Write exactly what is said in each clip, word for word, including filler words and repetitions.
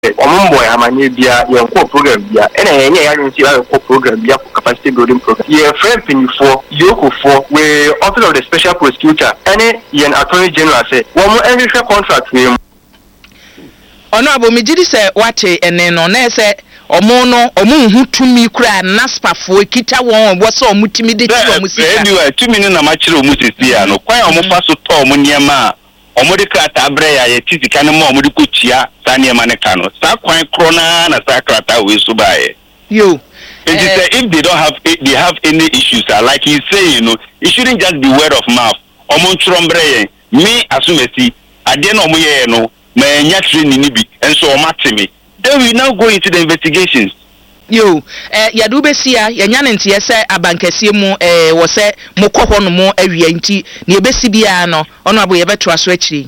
Omumbo amanye bia yenko program bia ena yenye ya nti ya ko program bia capacity building program ye friend pinifo yoko for we office of the special prosecutor ene yen attorney general say wo mo enhwehwe contract we ono abo megidi se wate ene no na se omo no omo hu tumi kura naspafo kita won wo se omo timi de ti omo sika anyway tumi no na ma kire omo sisi ya no kwan omo fa so to omo niema omodi krata abre ya ye tizika ne mo omodi kochia sane ma ne kano sa kwan krona na sa krata we so bae yo and uh, say if they don't have they have any issues uh, like you say you know it shouldn't just be word of mouth omon trombre ye me asumesi ade na omo ye no ma nya training ni bi enso o mateme then we now go into the investigations. Yo, eh, yadu besia, yanya nti yese abankese mu eh wo se mokọ no mu awie nti ne ebesi bia no ono abo yebeto aso akiri.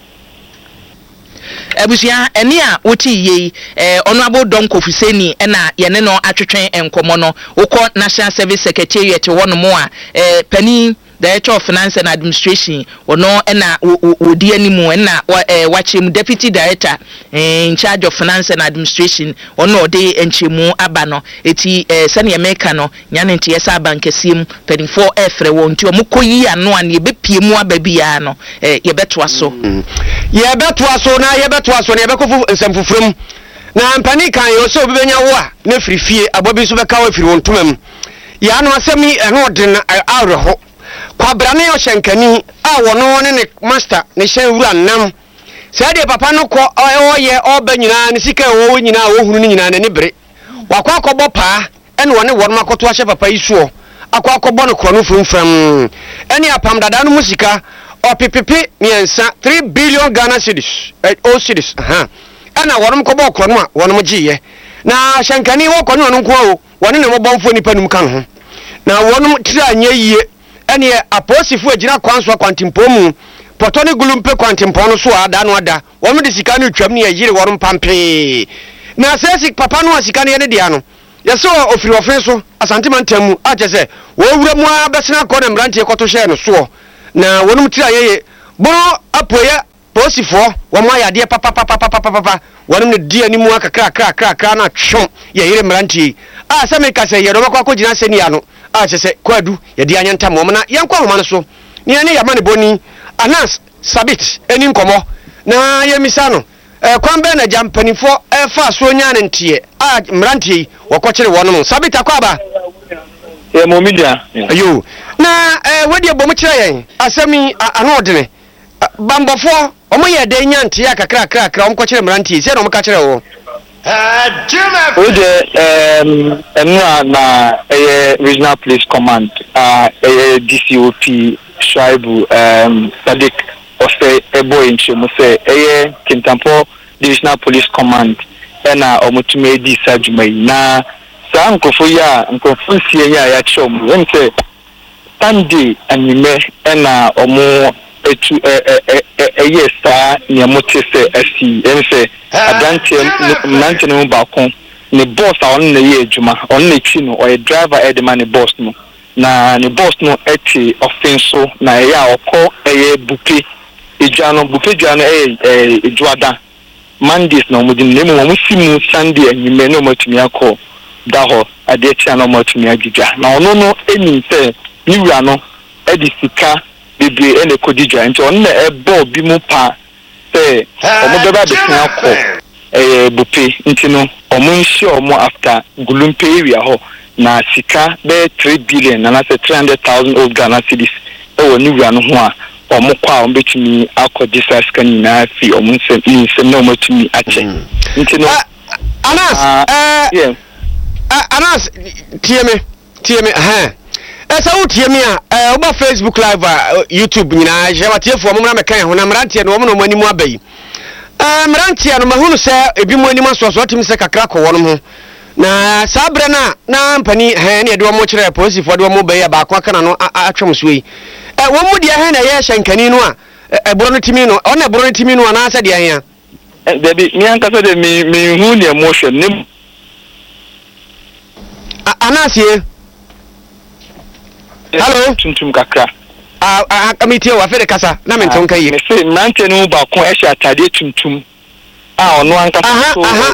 Ebusia eni a woti ye eh ono abo don kofuseni na ye ne no atwetwen enkomo no wokọ National Service Secretariat wono mu a eh pani Director of Finance and Administration ono na odi animu na wachemu Deputy Director in charge of Finance and Administration ono de enchemu aba no eti sane America no nyane nti yesa bankesiem twenty-four efre wo nti omukoyi ano an ye bepie mu aba bia no ye betoa so ye betoa so na ye betoa so na ye bekofu nsamfufrem na mpani kan yo so obenya wo a na frifie abobi so beka wo firi wontomam ya no asemi eno de na awreho kwabrane yo shenkani a wono ne ne master ne shen wura nam sai de papa no ko oye oba nyina ne sika wo nyina wo hunu ne nyina ne bere wakwa akobọ pa ene wone wonma koto ahye papa isuo akwa akobọ no krono frumfram ene apam dada no musika opipipi miensa three billion Ghana cedis o cedis aha ana wonom kobọ krono a wonom giye na shenkani wo kono no nko o wone ne mobonfo nipa num kan ho na wonom tira anya yie ene aposifu agina kwanso kwantimpomu potoni gulumpe kwantimpono so ada no ada womo de sika no twam ne yire worom pampe na sesi papa no sika ne ne dia no yeso ofiri ofin so asantimantamu aje se wo wura mu abesena ko na mrantie koto hye no so na wonum tira yeye bo apoya posifo womo ayade papa papa papa papa wonum ne dia ni mu akakra kra kra kra na twom ye yire mrantie a se me ka se ye do makwa ko gina senia no a che se kwadu ye dia nyanta mo na yenkwa homa no so ne ne yama ne boni Anas Sabit eni nkomo na ye misano eh kwambe na jampanifo e fa so nya ne ntie a mrantie wokokere wono Sabit akwaba e mo media ayo na eh wodi ebo mu kire yen asemi anodene bambofo omo ye de nya ntie akakra kra kra omo kokere mrantie se no mo ka kire wo Ode um enwa na eh regional police command uh eh D C O P Shaibu um Sadiq ose ebo inchemu se eh Kintampo Divisional Police Command na omutume di sajumai na sa nkofo ya nkofo sie ya ya chom won se Sunday anime na omo etu eh eh eh yes sa ne motese asi ense adante mnante no bakon ne boss a on na ye adwuma on na chi no o driver e de man ne boss no na ne boss no eti offenso na ya okọ eye buke ejano buke jano eh ejuada Mondays na omudi nemu omu simu Sunday anyime no matumi akọ daho ade tia no matumi agija na ono no eni se ni wura no e di sika bebe ene kodija nti on na e bo bi mu pa se omo beba be tia akọ eh bupe nti no omo nshi omo after gulumpe area ho na sika be three billion na na se three hundred thousand of Ghana cedis e woni wura no ho a omo kwa omo betumi akọ sika skani na fi omo nsem nsem na omo tumi ache nti no Anas eh Anas tieme tieme ha esa utiemi a eh oba Facebook live YouTube nyina je watiefo omo na mekan ho na mrantie no omo no mani mu abai eh mrantie no mahunu se ebi mu ani maso so timi se kakra ko wono ho na sabre na na mpani he ne de omo kire police fo de omo bai ba kwa kana no atwem so yi eh wo mu de he na ye hyankani no a ebro no timi no ona ebro no timi no na asa de he a debi mi anka so de mi mi hu ne emotion nim Anasie hello tuntum kakra ah ah committee wa fere kasa na menton kai me say mante no ba kon e hye atade tuntum a ɔno ankasa aha aha